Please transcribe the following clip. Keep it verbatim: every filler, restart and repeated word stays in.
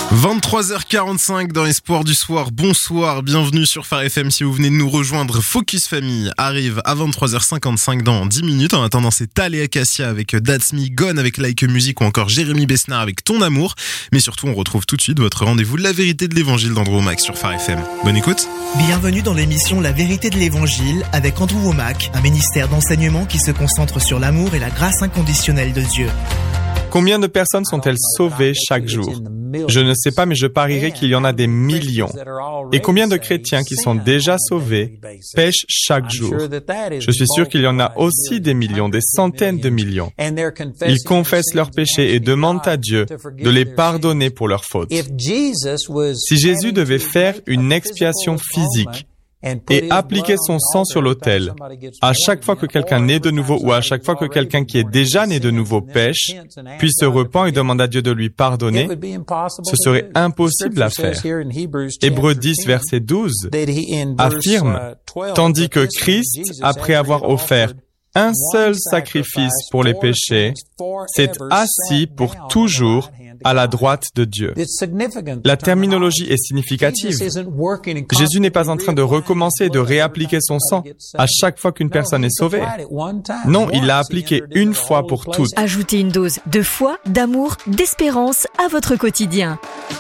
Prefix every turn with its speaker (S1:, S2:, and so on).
S1: vingt-trois heures quarante-cinq dans Espoir du soir. Bonsoir, bienvenue sur Phare F M. Si vous venez de nous rejoindre, Focus Famille arrive à vingt-trois heures cinquante-cinq dans dix minutes. En attendant, c'est Tal et Acacia avec That's Me, Gone avec Like Music ou encore Jérémy Besnard avec Ton Amour. Mais surtout, on retrouve tout de suite votre rendez-vous de la vérité de l'évangile d'Andrew Womack sur Phare F M. Bonne écoute.
S2: Bienvenue dans l'émission La vérité de l'évangile avec Andrew Womack, un ministère d'enseignement qui se concentre sur l'amour et la grâce inconditionnelle de Dieu.
S3: Combien de personnes sont-elles sauvées chaque jour ? Je ne sais pas, mais je parierais qu'il y en a des millions. Et combien de chrétiens qui sont déjà sauvés pêchent chaque jour ? Je suis sûr qu'il y en a aussi des millions, des centaines de millions. Ils confessent leurs péchés et demandent à Dieu de les pardonner pour leurs fautes. Si Jésus devait faire une expiation physique et appliquer son sang sur l'autel, à chaque fois que quelqu'un naît de nouveau ou à chaque fois que quelqu'un qui est déjà né de nouveau pêche, puis se repent et demande à Dieu de lui pardonner, ce serait impossible à faire. Hébreux dix, verset douze, affirme, tandis que Christ, après avoir offert un seul sacrifice pour les péchés, s'est assis pour toujours à la droite de Dieu. La terminologie est significative. Jésus n'est pas en train de recommencer et de réappliquer son sang à chaque fois qu'une personne est sauvée. Non, il l'a appliqué une fois pour toutes.
S4: Ajoutez une dose de foi, d'amour, d'espérance à votre quotidien.